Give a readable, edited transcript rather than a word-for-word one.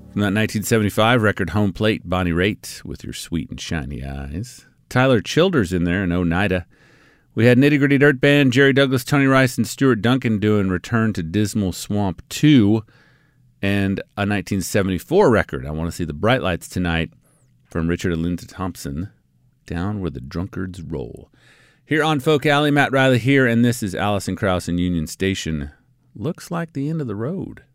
From that 1975 record, Home Plate, Bonnie Raitt with Your Sweet and Shiny Eyes. Tyler Childers in there and Oneida. We had Nitty Gritty Dirt Band, Jerry Douglas, Tony Rice, and Stuart Duncan doing Return to Dismal Swamp 2. And a 1974 record, I Want to See the Bright Lights Tonight, from Richard and Linda Thompson, Down Where the Drunkards Roll. Here on Folk Alley, Matt Riley here, and this is Allison Krauss and Union Station. Looks like the end of the road.